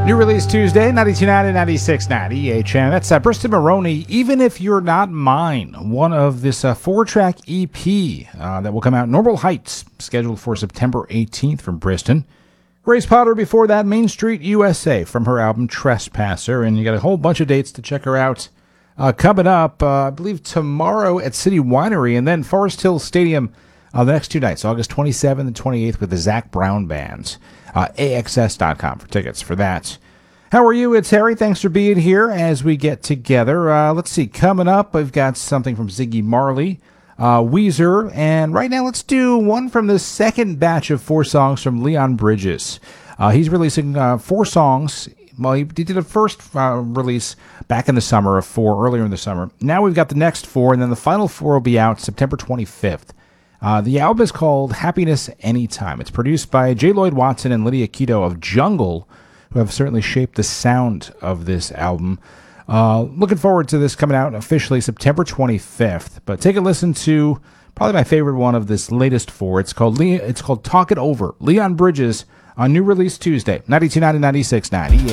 New release Tuesday, 92.90, 96.90 HM. That's Bristol Maroney, Even If You're Not Mine, one of this 4-track EP that will come out. Normal Heights, scheduled for September 18th from Bristol. Grace Potter before that, Main Street USA from her album Trespasser. And you got a whole bunch of dates to check her out. Coming up, I believe tomorrow at City Winery and then Forest Hill Stadium the next 2 nights, August 27th and 28th with the Zach Brown Band. AXS.com for tickets for that. How are you? It's Harry. Thanks for being here as we get together. Let's see. Coming up, we've got something from Ziggy Marley, Weezer, and right now let's do one from the second batch of 4 songs from Leon Bridges. He's releasing 4 songs. Well, he did a first release back in the summer of 4, earlier in the summer. Now we've got the next 4, and then the final 4 will be out September 25th. The album is called Happiness Anytime. It's produced by J. Lloyd Watson and Lydia Keto of Jungle, who have certainly shaped the sound of this album. Looking forward to this coming out officially September 25th. But take a listen to probably my favorite one of this latest 4. It's called Talk It Over. Leon Bridges on new release Tuesday, 92.90, 96.90.